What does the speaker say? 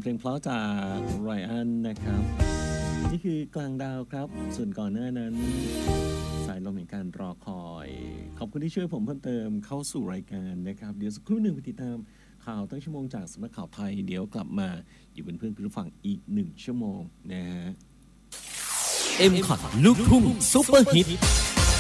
เพลงเพราะจากไรอันนะครับนี่คือกลางดาวครับส่วนก่อนหน้านั้นสายลมแห่งการรอคอยขอบคุณที่ช่วยผมเพิ่มเติมเข้าสู่รายการนะครับเดี๋ยวสักครู่หนึ่งไปติดตามข่าวตั้งชั่วโมงจากสำนักข่าวไทยเดี๋ยวกลับมาอยู่เป็นเพื่อนคุณผู้ฟังอีก1 ชั่วโมงนะฮะ M-Cut ลูกทุ่งซุปเปอร์ฮิต